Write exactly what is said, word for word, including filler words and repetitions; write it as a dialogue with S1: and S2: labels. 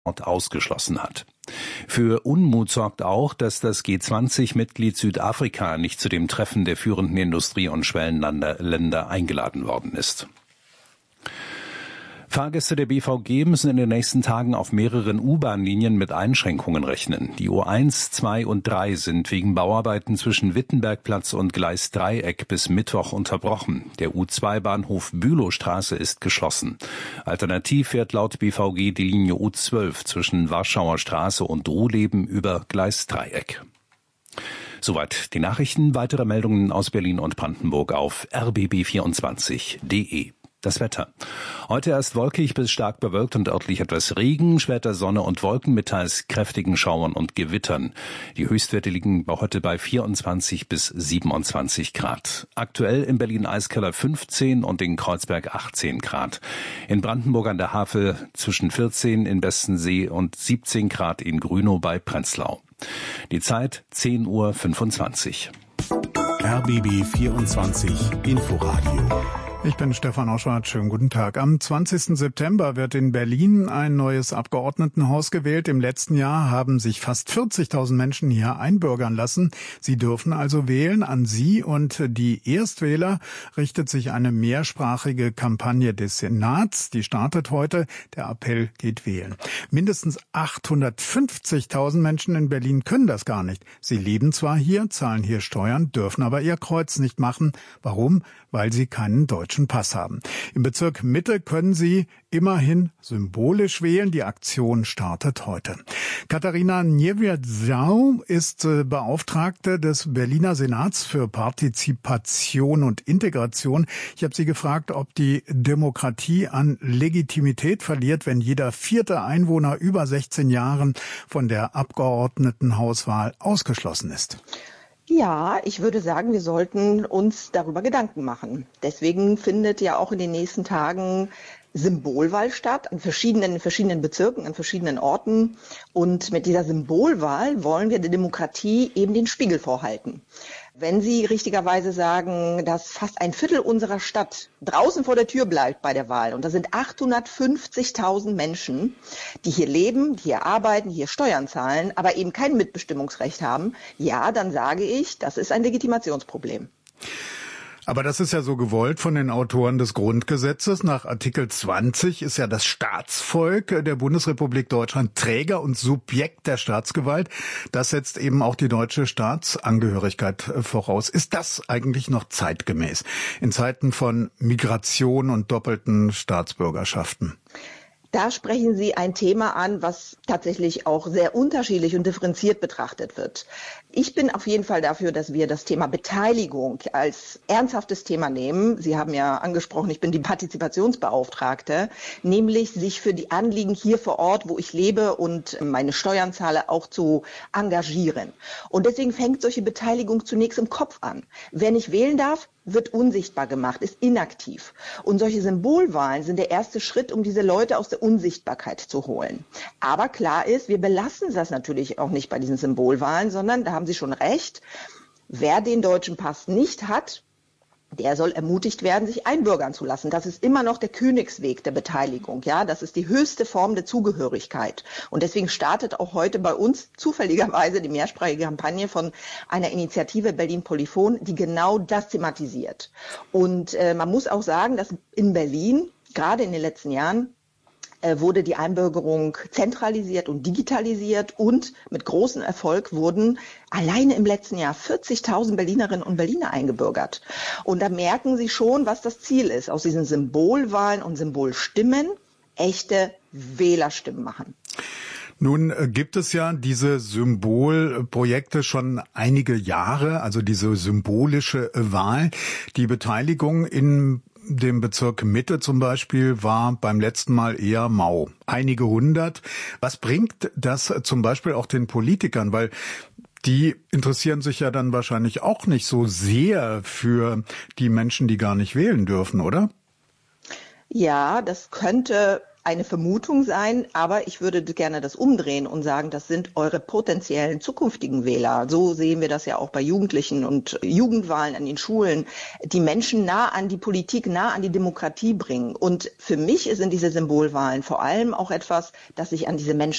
S1: ausgeschlossen hat. Für Unmut sorgt auch, dass das G zwanzig Mitglied Südafrika nicht zu dem Treffen der führenden Industrie- und Schwellenländer eingeladen worden ist. Fahrgäste der B V G müssen in den nächsten Tagen auf mehreren U-Bahn-Linien mit Einschränkungen rechnen. Die U eins, zwei und drei sind wegen Bauarbeiten zwischen Wittenbergplatz und Gleis Dreieck bis Mittwoch unterbrochen. Der U zwei Bahnhof Bülowstraße ist geschlossen. Alternativ fährt laut B V G die Linie U zwölf zwischen Warschauer Straße und Ruhleben über Gleis Dreieck. Soweit die Nachrichten. Weitere Meldungen aus Berlin und Brandenburg auf r b b vierundzwanzig punkt d e. Das Wetter. Heute erst wolkig bis stark bewölkt und örtlich etwas Regen, später Sonne und Wolken mit teils kräftigen Schauern und Gewittern. Die Höchstwerte liegen heute bei vierundzwanzig bis siebenundzwanzig Grad. Aktuell im Berlin-Eiskeller fünfzehn und in Kreuzberg achtzehn Grad. In Brandenburg an der Havel zwischen vierzehn in Bestensee und siebzehn Grad in Grünow bei Prenzlau. Die Zeit zehn Uhr fünfundzwanzig.
S2: R B B vierundzwanzig Inforadio.
S3: Ich bin Stefan Oschwart. Schönen guten Tag. Am zwanzigsten September wird in Berlin ein neues Abgeordnetenhaus gewählt. Im letzten Jahr haben sich fast vierzigtausend Menschen hier einbürgern lassen. Sie dürfen also wählen. An Sie und die Erstwähler richtet sich eine mehrsprachige Kampagne des Senats. Die startet heute. Der Appell geht wählen. Mindestens achthundertfünfzigtausend Menschen in Berlin können das gar nicht. Sie leben zwar hier, zahlen hier Steuern, dürfen aber ihr Kreuz nicht machen. Warum? Weil sie keinen deutschen Pass haben. Im Bezirk Mitte können Sie immerhin symbolisch wählen. Die Aktion startet heute. Katharina Niewiadzau ist Beauftragte des Berliner Senats für Partizipation und Integration. Ich habe sie gefragt, ob die Demokratie an Legitimität verliert, wenn jeder vierte Einwohner über sechzehn Jahren von der Abgeordnetenhauswahl ausgeschlossen ist.
S4: Ja, ich würde sagen, wir sollten uns darüber Gedanken machen. Deswegen findet ja auch in den nächsten Tagen Symbolwahl statt, an verschiedenen, in verschiedenen Bezirken, an verschiedenen Orten. Und mit dieser Symbolwahl wollen wir der Demokratie eben den Spiegel vorhalten. Wenn Sie richtigerweise sagen, dass fast ein Viertel unserer Stadt draußen vor der Tür bleibt bei der Wahl, und das sind achthundertfünfzigtausend Menschen, die hier leben, die hier arbeiten, hier Steuern zahlen, aber eben kein Mitbestimmungsrecht haben, ja, dann sage ich, das ist ein Legitimationsproblem.
S3: Aber das ist ja so gewollt von den Autoren des Grundgesetzes. Nach Artikel zwanzig ist ja das Staatsvolk der Bundesrepublik Deutschland Träger und Subjekt der Staatsgewalt. Das setzt eben auch die deutsche Staatsangehörigkeit voraus. Ist das eigentlich noch zeitgemäß in Zeiten von Migration und doppelten Staatsbürgerschaften?
S4: Da sprechen Sie ein Thema an, was tatsächlich auch sehr unterschiedlich und differenziert betrachtet wird. Ich bin auf jeden Fall dafür, dass wir das Thema Beteiligung als ernsthaftes Thema nehmen. Sie haben ja angesprochen, ich bin die Partizipationsbeauftragte, nämlich sich für die Anliegen hier vor Ort, wo ich lebe und meine Steuern zahle, auch zu engagieren. Und deswegen fängt solche Beteiligung zunächst im Kopf an. Wer nicht wählen darf, wird unsichtbar gemacht, ist inaktiv. Und solche Symbolwahlen sind der erste Schritt, um diese Leute aus der Unsichtbarkeit zu holen. Aber klar ist, wir belassen das natürlich auch nicht bei diesen Symbolwahlen, sondern da haben Sie schon recht, wer den deutschen Pass nicht hat, der soll ermutigt werden, sich einbürgern zu lassen. Das ist immer noch der Königsweg der Beteiligung. Ja, das ist die höchste Form der Zugehörigkeit. Und deswegen startet auch heute bei uns zufälligerweise die mehrsprachige Kampagne von einer Initiative Berlin Polyphon, die genau das thematisiert. Und äh, man muss auch sagen, dass in Berlin, gerade in den letzten Jahren, wurde die Einbürgerung zentralisiert und digitalisiert und mit großem Erfolg wurden alleine im letzten Jahr vierzigtausend Berlinerinnen und Berliner eingebürgert. Und da merken Sie schon, was das Ziel ist, aus diesen Symbolwahlen und Symbolstimmen echte Wählerstimmen machen.
S3: Nun gibt es ja diese Symbolprojekte schon einige Jahre, also diese symbolische Wahl. Die Beteiligung in dem Bezirk Mitte zum Beispiel war beim letzten Mal eher mau. Einige hundert. Was bringt das zum Beispiel auch den Politikern? Weil die interessieren sich ja dann wahrscheinlich auch nicht so sehr für die Menschen, die gar nicht wählen dürfen, oder?
S4: Ja, das könnte eine Vermutung sein, aber ich würde gerne das umdrehen und sagen, das sind eure potenziellen zukünftigen Wähler. So sehen wir das ja auch bei Jugendlichen und Jugendwahlen an den Schulen, die Menschen nah an die Politik, nah an die Demokratie bringen. Und für mich sind diese Symbolwahlen vor allem auch etwas, das sich an diese Menschen